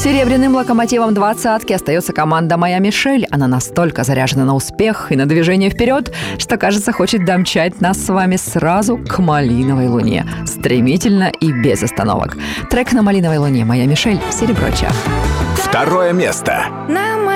Серебряным локомотивом двадцатки остается команда «Моя Мишель». Она настолько заряжена на успех и на движение вперед, что, кажется, хочет домчать нас с вами сразу к малиновой луне. Стремительно и без остановок. Трек на малиновой луне «Моя Мишель» Сереброча. Второе место.